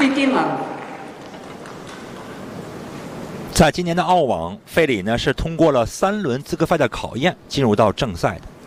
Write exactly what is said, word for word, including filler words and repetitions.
不一定啊。 在今年的澳网，费里呢是通过了三轮资格赛的考验，进入到正赛的。